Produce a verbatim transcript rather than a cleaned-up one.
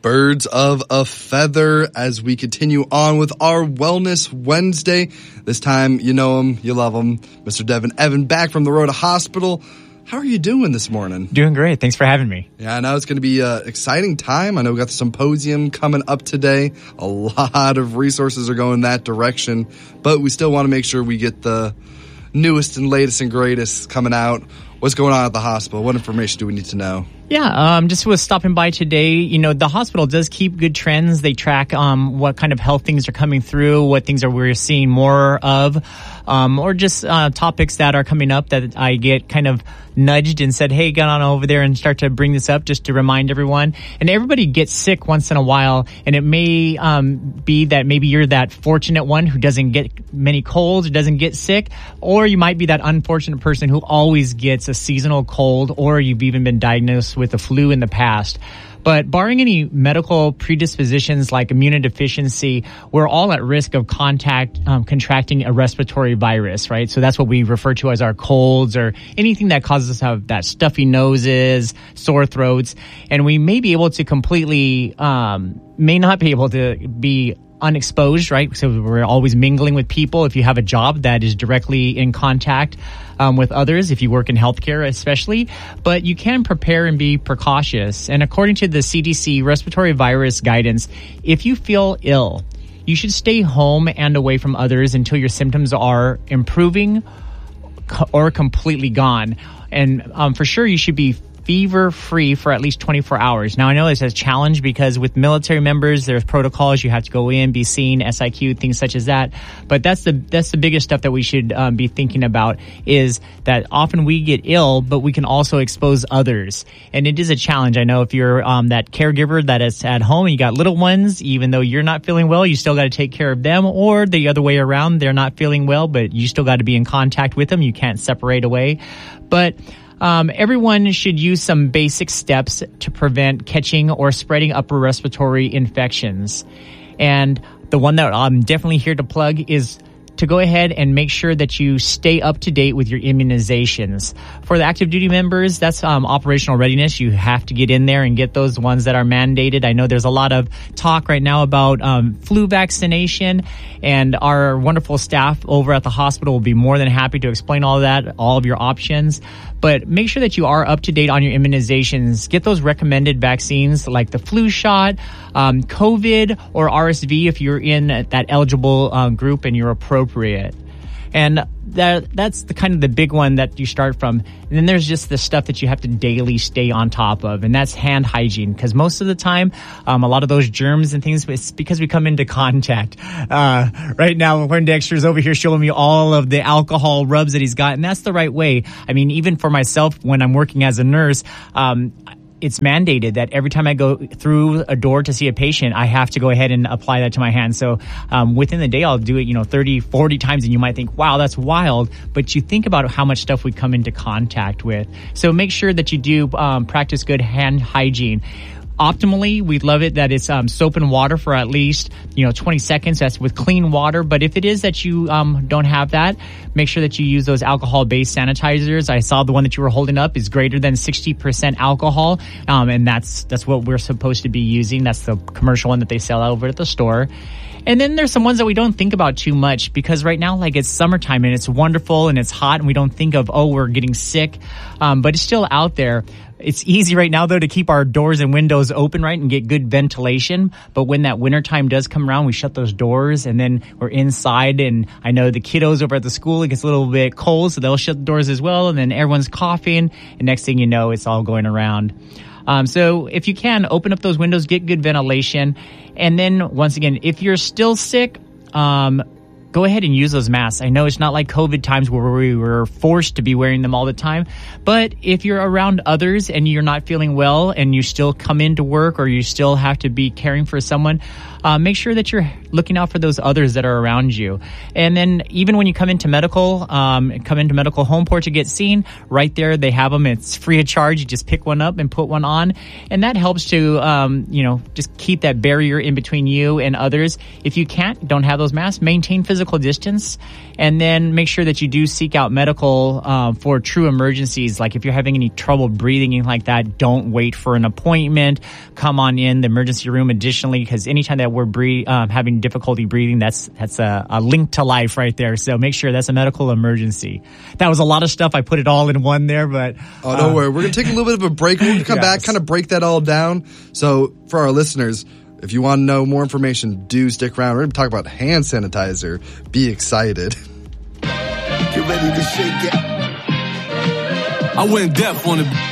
Birds of a feather as we continue on with our Wellness Wednesday. This time, you know him, you love him. Mister Devin Evan back from the Rota Hospital. How are you doing this morning? Doing great. Thanks for having me. Yeah, I know it's going to be an exciting time. I know we got the symposium coming up today. A lot of resources are going that direction, but we still want to make sure we get the newest and latest and greatest coming out. What's going on at the hospital? What information do we need to know? Yeah, um, just was stopping by today. You know, the hospital does keep good trends. They track um, what kind of health things are coming through, what things are we're seeing more of, um, or just uh, topics that are coming up that I get kind of nudged and said, hey, get on over there and start to bring this up just to remind everyone. And everybody gets sick once in a while, and it may um, be that maybe you're that fortunate one who doesn't get many colds or doesn't get sick, or you might be that unfortunate person who always gets a seasonal cold, or you've even been diagnosed with the flu in the past. But barring any medical predispositions like immunodeficiency, we're all at risk of contact um, contracting a respiratory virus, right? So that's what we refer to as our colds or anything that causes us to have that stuffy noses, sore throats. And we may be able to completely, um, may not be able to be unexposed, right? So we're always mingling with people. If you have a job that is directly in contact um, with others, if you work in healthcare especially, but you can prepare and be precautious. And according to the C D C respiratory virus guidance, if you feel ill, you should stay home and away from others until your symptoms are improving or completely gone. And um, for sure, you should be fever-free for at least twenty-four hours. Now, I know it's a challenge because with military members, there's protocols. You have to go in, be seen, S I Q, things such as that. But that's the that's the biggest stuff that we should um, be thinking about is that often we get ill, but we can also expose others. And it is a challenge. I know if you're um, that caregiver that is at home and you got little ones, even though you're not feeling well, you still got to take care of them, or the other way around, they're not feeling well, but you still got to be in contact with them. You can't separate away. But Um, everyone should use some basic steps to prevent catching or spreading upper respiratory infections. And the one that I'm definitely here to plug is to go ahead and make sure that you stay up to date with your immunizations. For the active duty members, that's um, operational readiness. You have to get in there and get those ones that are mandated. I know there's a lot of talk right now about um, flu vaccination, and our wonderful staff over at the hospital will be more than happy to explain all of that, all of your options. But make sure that you are up to date on your immunizations. Get those recommended vaccines like the flu shot, um, COVID, or R S V if you're in that eligible um, group and you're appropriate. And that that's the kind of the big one that you start from. And then there's just the stuff that you have to daily stay on top of, and that's hand hygiene. Because most of the time, um, a lot of those germs and things, it's because we come into contact. Uh, right now, when Dexter's over here showing me all of the alcohol rubs that he's got, and that's the right way. I mean, even for myself, when I'm working as a nurse, um, it's mandated that every time I go through a door to see a patient, I have to go ahead and apply that to my hand. So um, within the day, I'll do it, you know, thirty, forty times, and you might think, wow, that's wild. But you think about how much stuff we come into contact with. So make sure that you do um, practice good hand hygiene. Optimally, we'd love it that it's um, soap and water for at least, you know, twenty seconds. That's with clean water. But if it is that you um, don't have that, make sure that you use those alcohol-based sanitizers. I saw the one that you were holding up is greater than sixty percent alcohol, um, and that's that's what we're supposed to be using. That's the commercial one that they sell over at the store. And then there's some ones that we don't think about too much because right now, like, it's summertime and it's wonderful and it's hot and we don't think of, oh, we're getting sick, um, but it's still out there. It's easy right now, though, to keep our doors and windows open, right, and get good ventilation. But when that wintertime does come around, we shut those doors, and then we're inside. And I know the kiddos over at the school, it gets a little bit cold, so they'll shut the doors as well. And then everyone's coughing, and next thing you know, it's all going around. Um, so if you can, open up those windows, get good ventilation. And then, once again, if you're still sick, um, go ahead and use those masks. I know it's not like COVID times where we were forced to be wearing them all the time, but if you're around others and you're not feeling well and you still come into work or you still have to be caring for someone, uh, make sure that you're looking out for those others that are around you. And then even when you come into medical, um, come into medical home port to get seen, right there they have them. It's free of charge. You just pick one up and put one on. And that helps to, um, you know, just keep that barrier in between you and others. If you can't, don't have those masks, maintain physical distance, and then make sure that you do seek out medical uh, for true emergencies. Like if you're having any trouble breathing, anything like that, don't wait for an appointment. Come on in the emergency room additionally, because anytime that we're breathe, um, having difficulty breathing, that's that's a, a link to life right there. So make sure that's a medical emergency. That was a lot of stuff. I put it all in one there, but... Oh, don't uh, worry. We're going to take a little bit of a break. We're going to come yes. back, kind of break that all down. So for our listeners, if you want to know more information, do stick around. We're going to talk about hand sanitizer. Be excited. Get ready to shake it. I went deaf on it.